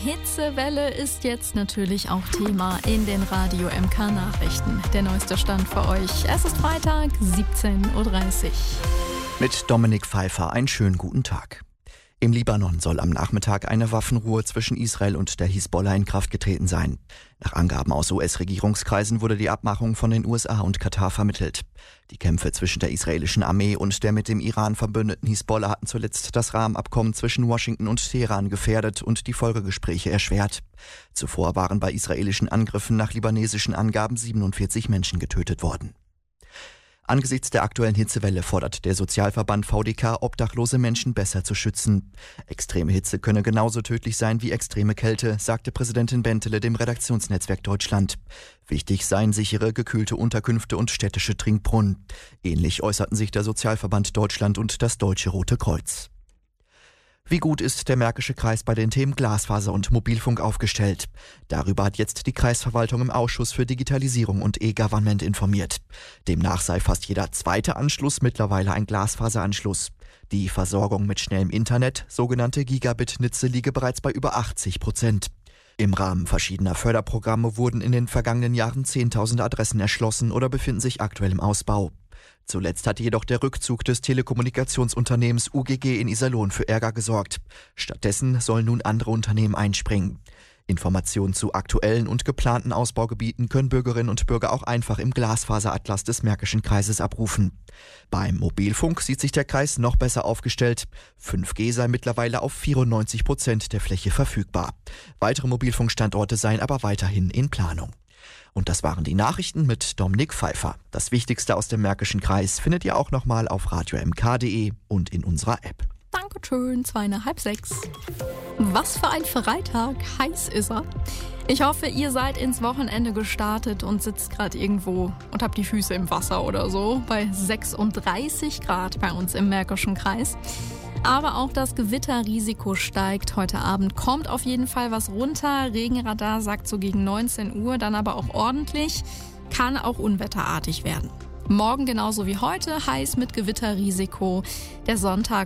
Hitzewelle ist jetzt natürlich auch Thema in den Radio MK Nachrichten. Der neueste Stand für euch. Es ist Freitag, 17:30 Uhr. Mit Dominik Pfeiffer einen schönen guten Tag. Im Libanon soll am Nachmittag eine Waffenruhe zwischen Israel und der Hisbollah in Kraft getreten sein. Nach Angaben aus US-Regierungskreisen wurde die Abmachung von den USA und Katar vermittelt. Die Kämpfe zwischen der israelischen Armee und der mit dem Iran verbündeten Hisbollah hatten zuletzt das Rahmenabkommen zwischen Washington und Teheran gefährdet und die Folgegespräche erschwert. Zuvor waren bei israelischen Angriffen nach libanesischen Angaben 47 Menschen getötet worden. Angesichts der aktuellen Hitzewelle fordert der Sozialverband VDK, obdachlose Menschen besser zu schützen. Extreme Hitze könne genauso tödlich sein wie extreme Kälte, sagte Präsidentin Bentele dem Redaktionsnetzwerk Deutschland. Wichtig seien sichere, gekühlte Unterkünfte und städtische Trinkbrunnen. Ähnlich äußerten sich der Sozialverband Deutschland und das Deutsche Rote Kreuz. Wie gut ist der Märkische Kreis bei den Themen Glasfaser und Mobilfunk aufgestellt? Darüber hat jetzt die Kreisverwaltung im Ausschuss für Digitalisierung und E-Government informiert. Demnach sei fast jeder zweite Anschluss mittlerweile ein Glasfaseranschluss. Die Versorgung mit schnellem Internet, sogenannte Gigabit-Nitze, liege bereits bei über 80%. Im Rahmen verschiedener Förderprogramme wurden in den vergangenen Jahren 10.000 Adressen erschlossen oder befinden sich aktuell im Ausbau. Zuletzt hatte jedoch der Rückzug des Telekommunikationsunternehmens UGG in Iserlohn für Ärger gesorgt. Stattdessen sollen nun andere Unternehmen einspringen. Informationen zu aktuellen und geplanten Ausbaugebieten können Bürgerinnen und Bürger auch einfach im Glasfaseratlas des Märkischen Kreises abrufen. Beim Mobilfunk sieht sich der Kreis noch besser aufgestellt. 5G sei mittlerweile auf 94% der Fläche verfügbar. Weitere Mobilfunkstandorte seien aber weiterhin in Planung. Und das waren die Nachrichten mit Dominik Pfeiffer. Das Wichtigste aus dem Märkischen Kreis findet ihr auch nochmal auf radiomk.de und in unserer App. Dankeschön, 5:30. Was für ein Freitag, heiß ist er. Ich hoffe, ihr seid ins Wochenende gestartet und sitzt gerade irgendwo und habt die Füße im Wasser oder so. Bei 36 Grad bei uns im Märkischen Kreis. Aber auch das Gewitterrisiko steigt. Heute Abend kommt auf jeden Fall was runter. Regenradar sagt so gegen 19 Uhr, dann aber auch ordentlich. Kann auch unwetterartig werden. Morgen genauso wie heute, heiß mit Gewitterrisiko. Der Sonntag